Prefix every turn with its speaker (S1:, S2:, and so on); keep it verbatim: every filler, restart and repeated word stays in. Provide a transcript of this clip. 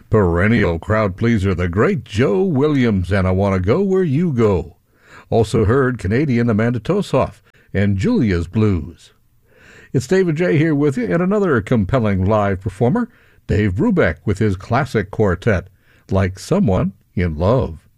S1: Perennial crowd pleaser, the great Joe Williams, and I Want to Go Where You Go. Also heard Canadian Amanda Tosoff and Julia's Blues. It's David J. here with you, and another compelling live performer, Dave Brubeck, with his classic quartet, Like Someone in Love.